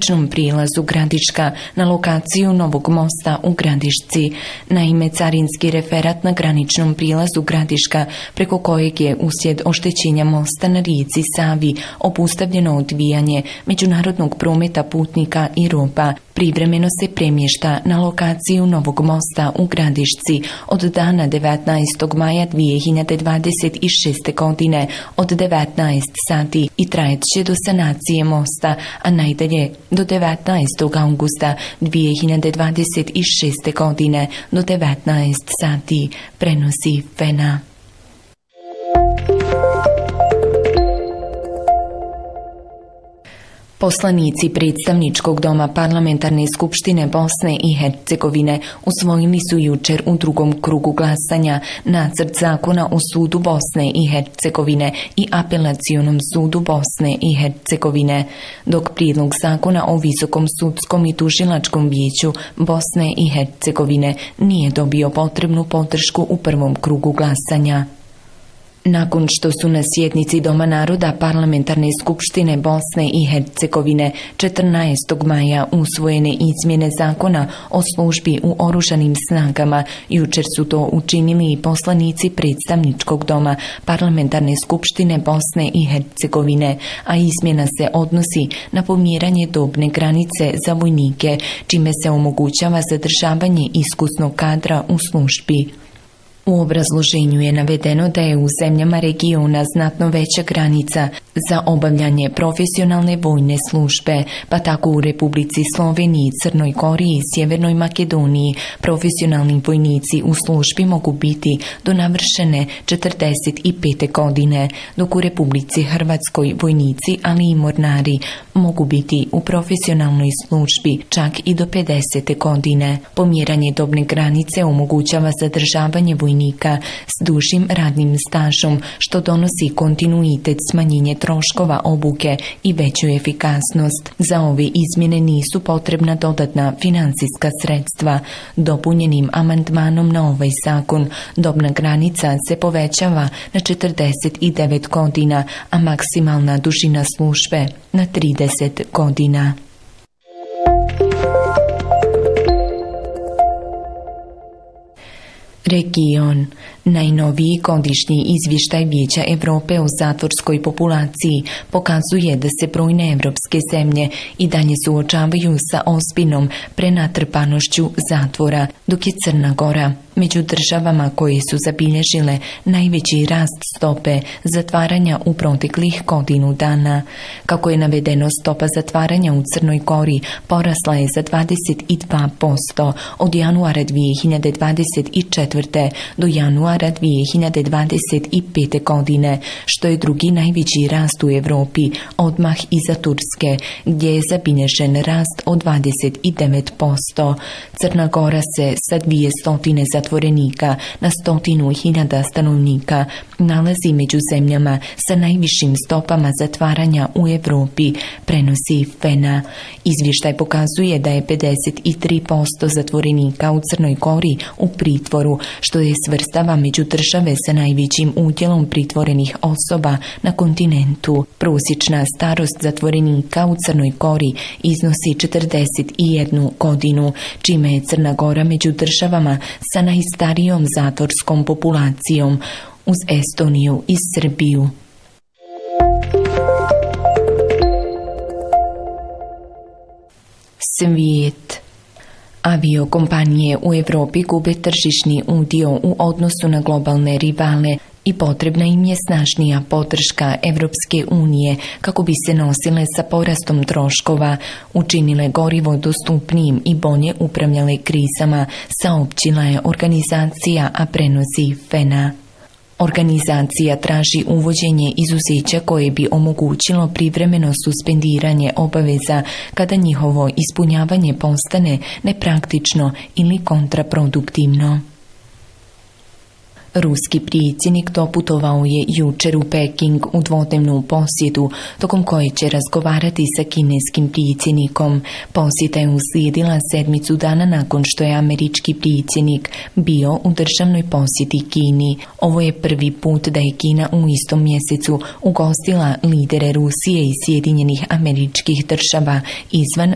graničnom prilazu Gradiška na lokaciju novog mosta u Gradišci. Naime, carinski referat na graničnom prilazu Gradiška, preko kojeg je uslijed oštećenja mosta na rijeci Savi obustavljeno odvijanje međunarodnog prometa putnika i roba, privremeno se premješta na lokaciju novog mosta u Gradišci od dana 19. maja 2026. godine od 19 sati i trajet će do sanacije mosta, a najdalje do 19. augusta 2026. godine do 19 sati, prenosi FENA. Poslanici predstavničkog doma Parlamentarne skupštine Bosne i Hercegovine usvojili su jučer u drugom krugu glasanja nacrt zakona o sudu Bosne i Hercegovine i apelacionom sudu Bosne i Hercegovine, dok prijedlog zakona o Visokom sudskom i tužilačkom vijeću Bosne i Hercegovine nije dobio potrebnu podršku u prvom krugu glasanja. Nakon što su na sjednici Doma naroda Parlamentarne skupštine Bosne i Hercegovine 14. maja usvojene izmjene zakona o službi u oružanim snagama, jučer su to učinili i poslanici predstavničkog doma Parlamentarne skupštine Bosne i Hercegovine, a izmjena se odnosi na pomjeranje dobne granice za vojnike, čime se omogućava zadržavanje iskusnog kadra u službi. U obrazloženju je navedeno da je u zemljama regiona znatno veća granica za obavljanje profesionalne vojne službe, pa tako u Republici Sloveniji, Crnoj Gori i Sjevernoj Makedoniji profesionalni vojnici u službi mogu biti do navršene 45. godine, dok u Republici Hrvatskoj vojnici, ali i mornari mogu biti u profesionalnoj službi čak i do 50. godine. Pomjeranje dobne granice omogućava zadržavanje vojnika s dužim radnim stažom, što donosi kontinuitet, smanjenje troškova obuke i veću efikasnost. Za ove izmjene nisu potrebna dodatna financijska sredstva. Dopunjenim amandmanom na ovaj zakon dobna granica se povećava na 49 godina, a maksimalna dužina službe na 30 godina. Region. Najnoviji godišnji izvještaj Vijeća Europe o zatvorskoj populaciji pokazuje da se brojne evropske zemlje i dalje suočavaju sa ozbiljnom prenatrpanošću zatvora, dok je Crna Gora među državama koje su zabilježile najveći rast stope zatvaranja u proteklih godinu dana. Kako je navedeno, stopa zatvaranja u Crnoj Gori porasla je za 22% od januara 2024. do januara 2025. godine, što je drugi najveći rast u Europi, odmah iza Turske, gdje je zabilježen rast od 29%. Crna Gora se sa 200 zatvorenika na 100.000 stanovnika nalazi među zemljama sa najvišim stopama zatvaranja u Europi, prenosi FENA. Izvještaj pokazuje da je 53% zatvorenika u Crnoj Gori u pritvoru, što je svrstava među države sa najvećim udjelom pritvorenih osoba na kontinentu. Prosječna starost zatvorenika u Crnoj Gori iznosi 41 godinu, čime je Crna Gora među državama sa najstarijom zatvorskom populacijom uz Estoniju i Srbiju. Svijet. Aviokompanije u Europi gube tržišni udio u odnosu na globalne rivale i potrebna im je snažnija podrška Evropske unije kako bi se nosile sa porastom troškova, učinile gorivo dostupnijim i bolje upravljale krizama, saopćila je organizacija, a prenosi FENA. Organizacija traži uvođenje izuzeća koje bi omogućilo privremeno suspendiranje obaveza kada njihovo ispunjavanje postane nepraktično ili kontraproduktivno. Ruski predsjednik doputovao je jučer u Peking u dvodnevnu posjetu, tokom koje će razgovarati sa kineskim predsjednikom. Posjeta je uslijedila sedmicu dana nakon što je američki predsjednik bio u državnoj posjeti Kini. Ovo je prvi put da je Kina u istom mjesecu ugostila lidere Rusije i Sjedinjenih Američkih Država izvan